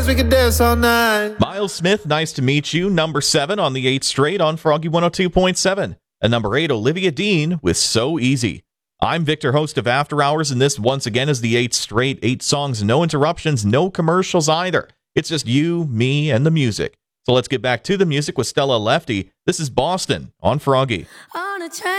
We can dance all night. Miles Smith, Nice to Meet You, number 7 on the 8th straight on Froggy 102.7. And number 8, Olivia Dean with So Easy. I'm Victor, host of After Hours, and this once again is the 8th straight, 8 songs, no interruptions, no commercials either. It's just you, me, and the music. So let's get back to the music with Stella Lefty. This is Boston on Froggy. On a train.